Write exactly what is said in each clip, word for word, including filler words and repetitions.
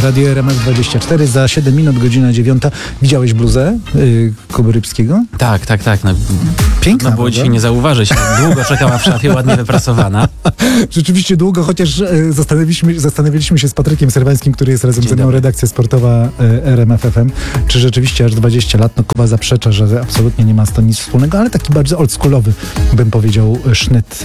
Radio R M F dwadzieścia cztery, za siedem minut, godzina dziewiąta. Widziałeś bluzę yy, Kuby Rybskiego? Tak, tak, tak. No, piękna. No było prawda? dzisiaj nie zauważyć. Długo czekała w szafie, ładnie wyprasowana. Rzeczywiście długo, chociaż yy, zastanawialiśmy, zastanawialiśmy się z Patrykiem Serwańskim, który jest razem Dzień ze mną, dobry. redakcja sportowa yy, R M F F M, czy rzeczywiście aż dwadzieścia lat. No Kuba zaprzecza, że absolutnie nie ma z to nic wspólnego, ale taki bardzo oldschoolowy, bym powiedział, sznyt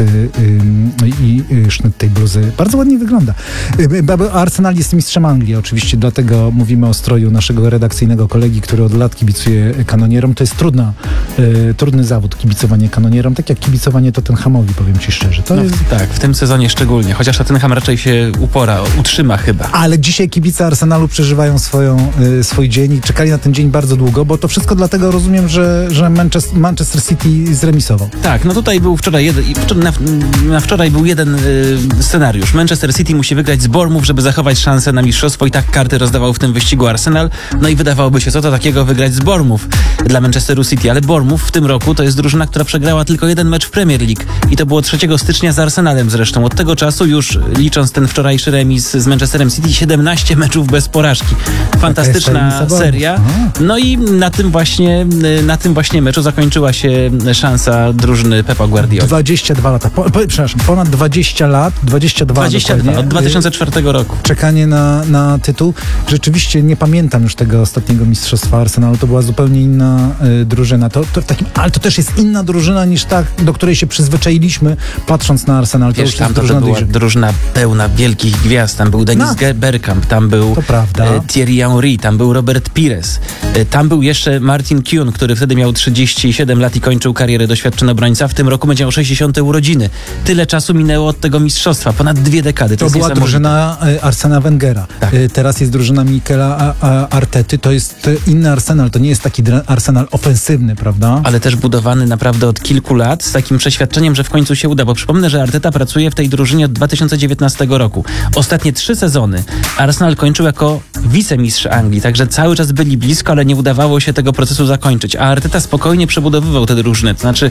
yy, i yy, yy, sznyt tej bluzy. Bardzo ładnie wygląda. Yy, Arsenal jest mistrzem Anglii, oczywiście, dlatego mówimy o stroju naszego redakcyjnego kolegi, który od lat kibicuje kanonierom. To jest trudna, yy, trudny zawód, kibicowanie kanonierom, tak jak kibicowanie Tottenhamowi, powiem ci szczerze. To No, jest... Tak, w tym sezonie szczególnie, chociaż Tottenham raczej się upora, utrzyma chyba. Ale dzisiaj kibice Arsenalu przeżywają swoją, y, swój dzień i czekali na ten dzień bardzo długo, bo to wszystko dlatego, rozumiem, że, że Manchester, Manchester City zremisował. Tak, no tutaj był wczoraj jeden, na, na wczoraj był jeden y, scenariusz. Manchester City musi wygrać z Bournemouth, żeby zachować szansę na mistrzostwo, i tak karty rozdawał w tym wyścigu Arsenal. No i wydawałoby się, co to takiego wygrać z Bournemouth dla Manchesteru City, ale Bournemouth w tym roku to jest drużyna, która przegrała tylko jeden mecz w Premier League i to było trzeciego stycznia z Arsenalem zresztą. Od tego czasu już, licząc ten wczorajszy remis z Manchesterem City, siedemnaście meczów bez porażki. Fantastyczna seria. No i na tym właśnie na tym właśnie meczu zakończyła się szansa drużyny Pepa Guardioli. dwadzieścia dwa lata, po, po, przepraszam, ponad dwadzieścia lat, dwadzieścia dwa, dwadzieścia dwa od dwa tysiące czwartego roku. Czekanie na, na tytuł. Rzeczywiście nie pamiętam już tego ostatniego mistrzostwa Arsenalu. To była zupełnie inna y, drużyna. To, to w takim, ale to też jest inna drużyna niż ta, do której się przyzwyczailiśmy, patrząc na Arsenal. To Wiesz, już tam jest to, to drużyna była dojrz- drużyna pełna wielkich gwiazd. Tam był Dennis No. Bergkamp, tam był To prawda. e, Thierry Henry, tam był Robert Pires, e, tam był jeszcze Martin Keown, który wtedy miał trzydzieści siedem lat i kończył karierę, doświadczony obrońca. W tym roku będzie miał sześćdziesiąte urodziny. Tyle czasu minęło od tego mistrzostwa, ponad dwie dekady. To, To jest była niesamowite. drużyna y, Arsena Wengera. Tak. Y, teraz jest drużyna Mikela A- A- Artety. To jest y, inny Arsenal. To nie jest taki dra- Arsenal ofensywny, prawda? Ale też budowany naprawdę od kilku lat z takim przeświadczeniem, że w końcu się uda, bo przypomnę, że Arteta pracuje w tej drużynie od dwa tysiące dziewiętnastego roku. Ostatnie trzy sezony Arsenal kończył jako wicemistrz Anglii, także cały czas byli blisko, ale nie udawało się tego procesu zakończyć, a Arteta spokojnie przebudowywał tę drużynę, to znaczy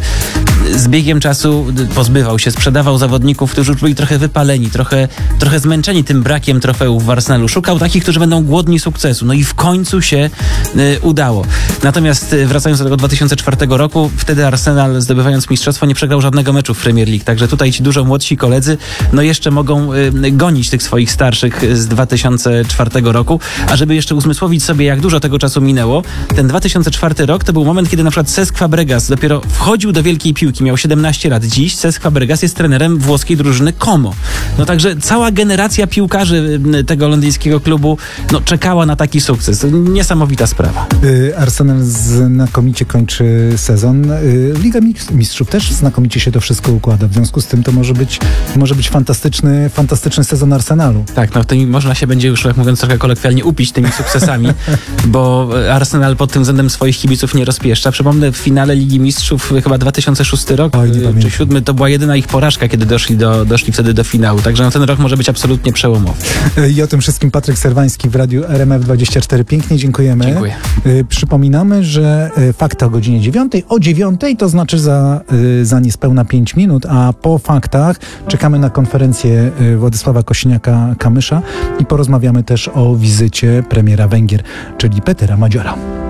z biegiem czasu pozbywał się, sprzedawał zawodników, którzy już byli trochę wypaleni, trochę, trochę zmęczeni tym brakiem trofeów w Arsenalu. Szukał takich, którzy będą głodni sukcesu, no i w końcu się y, udało. Natomiast y, wracając do tego dwa tysiące czwartego roku, wtedy Arsenal, zdobywając mistrzostwo, nie przegrał żadnego meczu w Premier League, także tutaj ci dużo młodsi koledzy no jeszcze mogą y, gonić tych swoich starszych z dwa tysiące czwartego roku, a żeby jeszcze uzmysłowić sobie, jak dużo tego czasu minęło, ten dwa tysiące czwarty rok to był moment, kiedy na przykład Cesc Fabregas dopiero wchodził do wielkiej piłki, miał siedemnaście lat. Dziś Cesc Fabregas jest trenerem włoskiej drużyny Como. No także cała generacja piłkarzy y, tego londyńskiego klubu no, czekała na taki sukces. Niesamowita sprawa. Y, Arsenal znakomicie kończy sezon. Y, Liga Mistrzów też znakomicie się to wszystko układa. W związku z tym to może być, może być fantastyczny, fantastyczny sezon Arsenalu. Tak, no to można się będzie już, jak mówiąc trochę kolokwialnie, upić tymi sukcesami, bo Arsenal pod tym względem swoich kibiców nie rozpieszcza. Przypomnę, w finale Ligi Mistrzów chyba dwa tysiące szósty rok, Oj, nie czy pamiętam. siódmy, to była jedyna ich porażka, kiedy doszli, do, doszli wtedy do finału. Także no, ten rok może być absolutnie przełomowy. Y, I o tym wszystkim Patryk Serwański w Radiu R M F dwadzieścia cztery. Pięknie dziękujemy. Dziękuję. Y, Przypominamy, że y, fakty o godzinie dziewiątej, o dziewiątej, to znaczy za, y, za niespełna pięć minut, a po faktach czekamy na konferencję y, Władysława Kosiniaka-Kamysza i porozmawiamy też o wizycie premiera Węgier, czyli Petera Madziora.